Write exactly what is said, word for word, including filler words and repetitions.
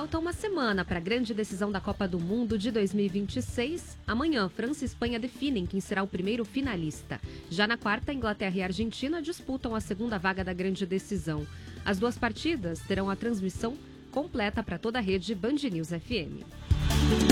Falta uma semana para a grande decisão da Copa do Mundo de dois mil e vinte e seis. Amanhã, França e Espanha definem quem será o primeiro finalista. Já na quarta, Inglaterra e Argentina disputam a segunda vaga da grande decisão. As duas partidas terão a transmissão completa para toda a rede Band News F M.